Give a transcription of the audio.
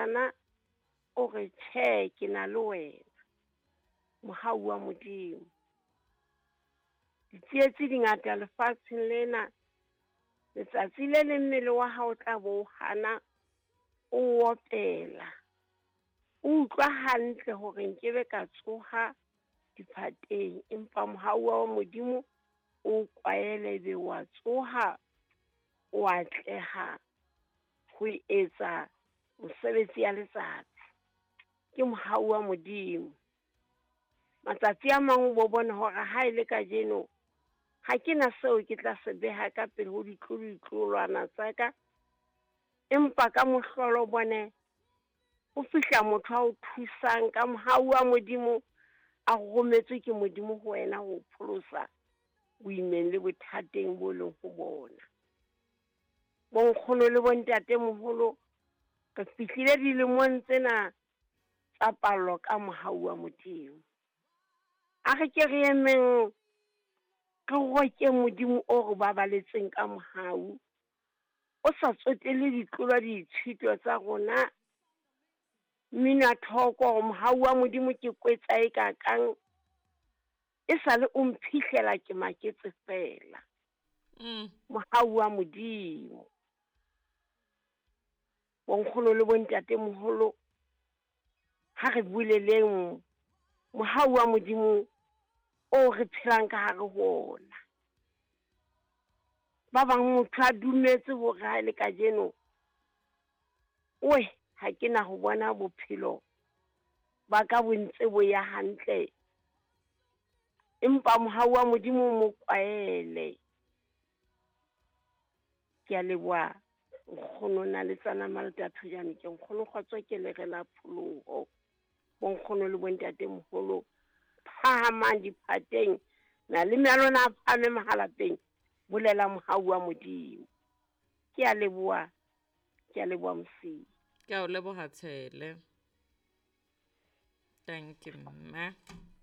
Mosetsana o re tjhe ke na le wena. Mohau wa Modimo. Ditsietsi di ngata lefatsheng lena. Letsatsi le le mmele wa hao tla bo hana o opela. O utlwa hantle hore nkebe ka tsoha diphateng, empa mohau wa Modimo o kwaele be wa tsoha o atleha ho etsa mosebetsi ya letsatsi. Ke mohau wa Modimo. Matsatsi a mang o bo bona hore ha ile ka jeno ha ke na seo ke tla se beha ka pele ho ditlolwana tsa ka, empa ka mohlolo bone o fihla motho a o thusang ka mohau wa Modimo a rometswe ke Modimo ho wena ho pholosa boimeng le bothateng bo leng ho bona. Bonkgono le bontatemoholo re fihlile dilemong tsena tsa pallo ka mohau wa Modimo. A re ke re emeng re roke Modimo o re babaletseng ka mohau, o sa tsotelle ditlolo ditshito tsa rona. Mmina thoko hore mohau wa Modimo ke kwetsa e kakang e sale o mphihlela ke maketse fela. Mohau wa Modimo. Bonkgono le bontatemoholo ha re buleleng mohau wa Modimo o re phelang ka hare ho ona. Ba bang motho a dumetse hore ha le ka jeno ha ke na ho bona bophelo ba ka bontse bo ya hantle, empa mohau wa Modimo mo kwaele. Ke a leboha nkgono na le tsana Maltathoyane, ke nkgono kgotso ke le re la pholoho. Bonkgono le bontatemoholo phahamang diphateng na le mealona a phahame mahalapeng, bolela mohau wa Modimo. Ke a leboha Mosidi. Ke a o leboha Tshele. Thank you, mma.